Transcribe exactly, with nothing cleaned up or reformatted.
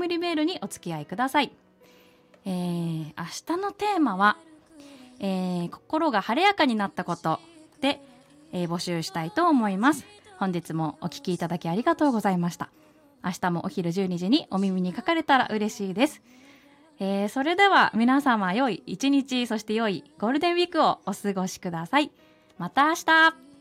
リメールにお付き合いください。えー、明日のテーマは、えー、心が晴れやかになったことで、えー、募集したいと思います。本日もお聞きいただきありがとうございました。明日もお昼じゅうにじにお耳にかかれたら嬉しいです。えー、それでは皆様良い一日、そして良いゴールデンウィークをお過ごしください。また明日。